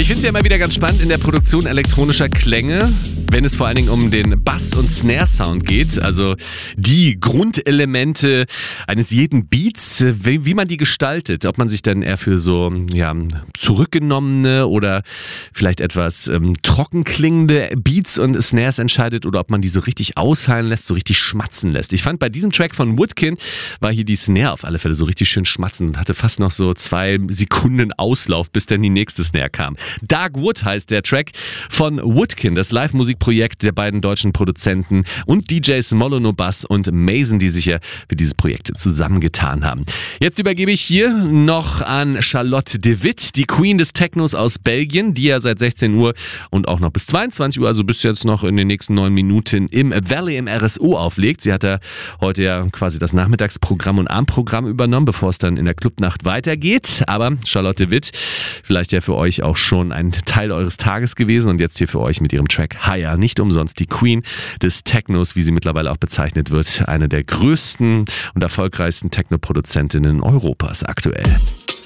Ich finde es ja immer wieder ganz spannend in der Produktion elektronischer Klänge, wenn es vor allen Dingen um den Bass- und Snare-Sound geht, also die Grundelemente eines jeden Beats, wie man die gestaltet, ob man sich dann eher für so zurückgenommene oder vielleicht etwas trocken klingende Beats und Snares entscheidet oder ob man die so richtig ausheilen lässt, so richtig schmatzen lässt. Ich fand bei diesem Track von Woodkin war hier die Snare auf alle Fälle so richtig schön schmatzen und hatte fast noch so 2 Sekunden Auslauf, bis dann die nächste Snare kam. Dark Wood heißt der Track von Woodkin, das Live-Musikprojekt der beiden deutschen Produzenten und DJs Molono Bass und Mason, die sich ja für dieses Projekt zusammengetan haben. Jetzt übergebe ich hier noch an Charlotte de Witt, die Queen des Technos aus Belgien, die ja seit 16 Uhr und auch noch bis 22 Uhr, also bis jetzt noch in den nächsten 9 Minuten im Valley im RSO auflegt. Sie hat ja heute ja quasi das Nachmittagsprogramm und Abendprogramm übernommen, bevor es dann in der Clubnacht weitergeht. Aber Charlotte de Witt, vielleicht ja für euch auch schon ein Teil eures Tages gewesen und jetzt hier für euch mit ihrem Track Higher. Nicht umsonst die Queen des Technos, wie sie mittlerweile auch bezeichnet wird. Eine der größten und erfolgreichsten Techno-Produzentinnen Europas aktuell.